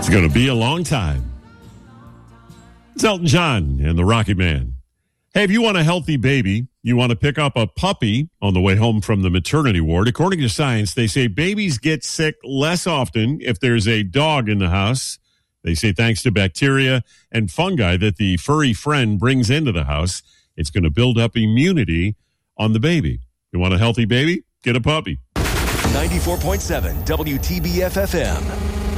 It's going to be a long time. It's Elton John and the Rocket Man. Hey, if you want a healthy baby, you want to pick up a puppy on the way home from the maternity ward. According to science, they say babies get sick less often if there's a dog in the house. They say thanks to bacteria and fungi that the furry friend brings into the house, it's going to build up immunity on the baby. You want a healthy baby? Get a puppy. 94.7 WTBF FM.